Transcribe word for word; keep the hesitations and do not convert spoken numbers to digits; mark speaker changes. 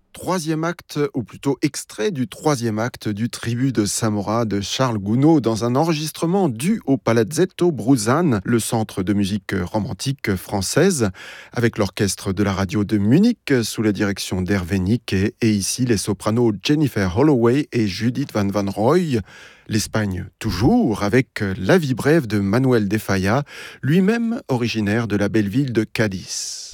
Speaker 1: Troisième acte, ou plutôt extrait du troisième acte du Tribut de Samora de Charles Gounod dans un enregistrement dû au Palazzetto Bruzane, le centre de musique romantique française, avec l'orchestre de la radio de Munich sous la direction d'Hervé Niquet et ici les sopranos Jennifer Holloway et Judith Van Van Roy. L'Espagne toujours avec La vie brève de Manuel de Falla, lui-même originaire de la belle ville de Cadiz.